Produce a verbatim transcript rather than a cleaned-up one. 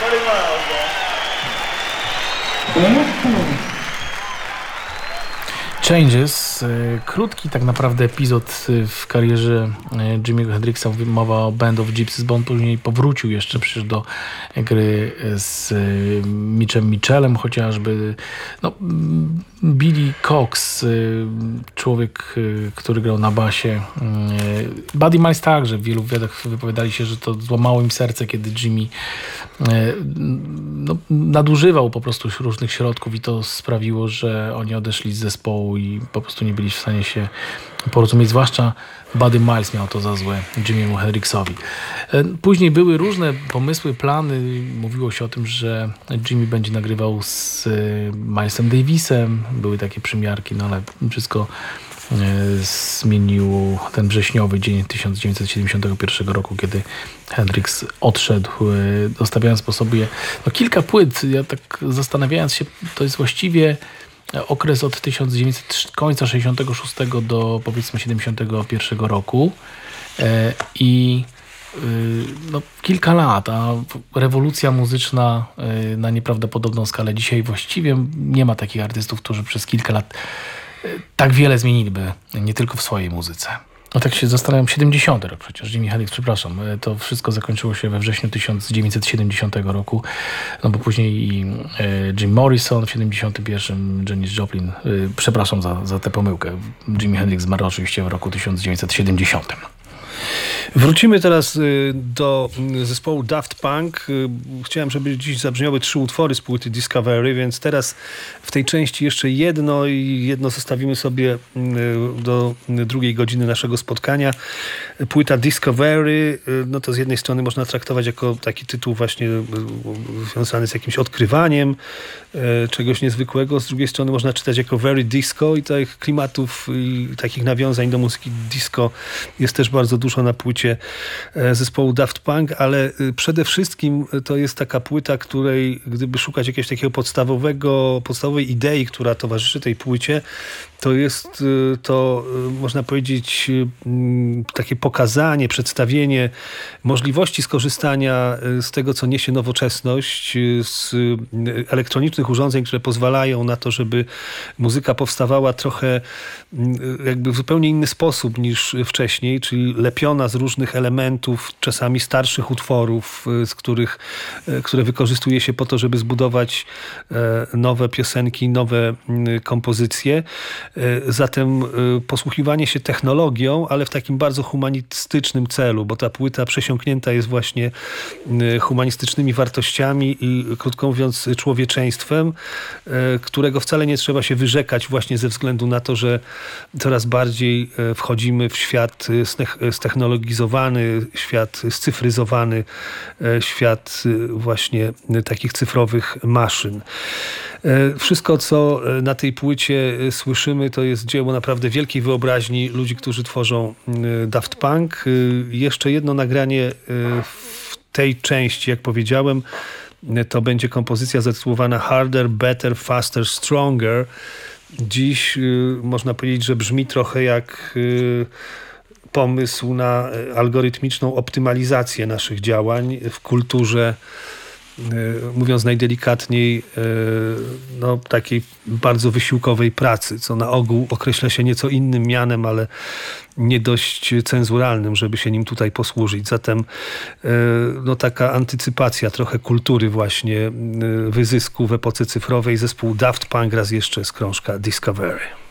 Changes, krótki tak naprawdę epizod w karierze Jimmy'ego Hendrixa, mowa o Band of Gypsys, bo on później powrócił jeszcze przecież do gry z Mitchem Mitchellem chociażby. No, Billy Cox, człowiek, który grał na basie. Buddy Miles także, w wielu wywiadach wypowiadali się, że to złamało im serce, kiedy Jimmy no, nadużywał po prostu różnych środków i to sprawiło, że oni odeszli z zespołu i po prostu nie byli w stanie się porozumieć, zwłaszcza Buddy Miles miał to za złe Jimmy'emu Hendrixowi. Później były różne pomysły, plany. Mówiło się o tym, że Jimmy będzie nagrywał z Milesem Davisem. Były takie przymiarki, no ale wszystko zmienił ten wrześniowy dzień tysiąc dziewięćset siedemdziesiątego pierwszego roku, kiedy Hendrix odszedł, zostawiając po sobie no, kilka płyt. Ja tak zastanawiając się, to jest właściwie okres od tysiąc dziewięćset, końca sześćdziesiątego szóstego do powiedzmy siedemdziesiątego pierwszego roku i no, kilka lat, a rewolucja muzyczna na nieprawdopodobną skalę. Dzisiaj właściwie nie ma takich artystów, którzy przez kilka lat tak wiele zmieniliby, nie tylko w swojej muzyce. No tak się zastanawiam, siedemdziesiąty rok przecież, Jimi Hendrix, przepraszam, to wszystko zakończyło się we wrześniu tysiąc dziewięćset siedemdziesiątego roku, no bo później i Jim Morrison w siedemdziesiątym pierwszym, Janis Joplin, przepraszam za, za tę pomyłkę, Jimi Hendrix zmarł oczywiście w roku tysiąc dziewięćset siedemdziesiątym. Wrócimy teraz do zespołu Daft Punk. Chciałem, żeby dziś zabrzmiały trzy utwory z płyty Discovery, więc teraz w tej części jeszcze jedno i jedno zostawimy sobie do drugiej godziny naszego spotkania. Płyta Discovery, no to z jednej strony można traktować jako taki tytuł właśnie związany z jakimś odkrywaniem czegoś niezwykłego, z drugiej strony można czytać jako Very Disco i tych klimatów i takich nawiązań do muzyki disco jest też bardzo dużo na płycie zespołu Daft Punk, ale przede wszystkim to jest taka płyta, której gdyby szukać jakiegoś takiego podstawowego, podstawowej idei, która towarzyszy tej płycie, to jest to, można powiedzieć, takie pokazanie, przedstawienie możliwości skorzystania z tego, co niesie nowoczesność, z elektronicznych urządzeń, które pozwalają na to, żeby muzyka powstawała trochę jakby w zupełnie inny sposób niż wcześniej, czyli lepiona z różnych elementów, czasami starszych utworów, z których, które wykorzystuje się po to, żeby zbudować nowe piosenki, nowe kompozycje. Zatem posługiwanie się technologią, ale w takim bardzo humanistycznym celu, bo ta płyta przesiąknięta jest właśnie humanistycznymi wartościami i krótko mówiąc człowieczeństwem, którego wcale nie trzeba się wyrzekać właśnie ze względu na to, że coraz bardziej wchodzimy w świat ztechnologizowany, świat scyfryzowany, świat właśnie takich cyfrowych maszyn. Wszystko, co na tej płycie słyszymy, to jest dzieło naprawdę wielkiej wyobraźni ludzi, którzy tworzą Daft Punk. Jeszcze jedno nagranie w tej części, jak powiedziałem, to będzie kompozycja zatytułowana Harder, Better, Faster, Stronger. Dziś można powiedzieć, że brzmi trochę jak pomysł na algorytmiczną optymalizację naszych działań w kulturze, mówiąc najdelikatniej, no, takiej bardzo wysiłkowej pracy, co na ogół określa się nieco innym mianem, ale nie dość cenzuralnym, żeby się nim tutaj posłużyć. Zatem no, taka antycypacja trochę kultury właśnie wyzysku w epoce cyfrowej. Zespół Daft Punk raz jeszcze z krążka Discovery.